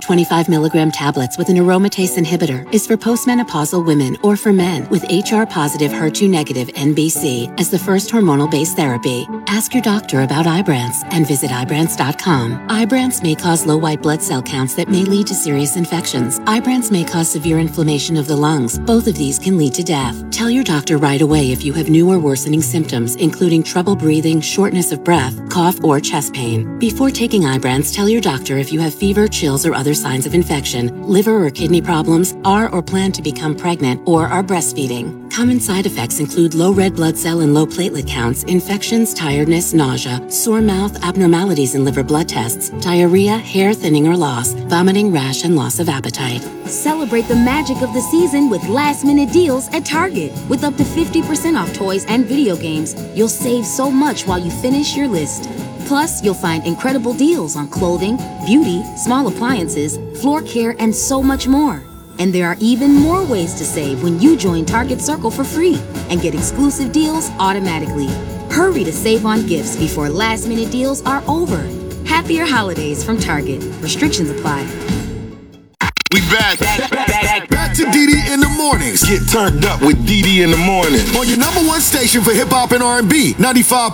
25 milligram tablets with an aromatase inhibitor is for postmenopausal women or for men with HR-positive HER2-negative NBC as the first hormonal-based therapy. Ask your doctor about Ibrance and visit Ibrance.com. Ibrance may cause low white blood cell counts that may lead to serious infections. Ibrance may cause severe inflammation of the lungs. Both of these can lead to death. Tell your doctor right away if you have new or worsening symptoms, including trouble breathing, shortness of breath, cough, or chest pain. Before taking Ibrance, tell your doctor if you have fever, chills, or other signs of infection, liver or kidney problems, are or plan to become pregnant, or are breastfeeding. Common side effects include low red blood cell and low platelet counts, infections, tiredness, nausea, sore mouth, abnormalities in liver blood tests, diarrhea, hair thinning or loss, vomiting, rash, and loss of appetite. Celebrate the magic of the season with last-minute deals at Target. With up to 50% off toys and video games, you'll save so much while you finish your list. Plus, you'll find incredible deals on clothing, beauty, small appliances, floor care, and so much more. And there are even more ways to save when you join Target Circle for free and get exclusive deals automatically. Hurry to save on gifts before last-minute deals are over. Happier holidays from Target. Restrictions apply. We back. Back to DD in the mornings. Get turned up with DD in the morning. On your number one station for hip hop and R&B, 95.9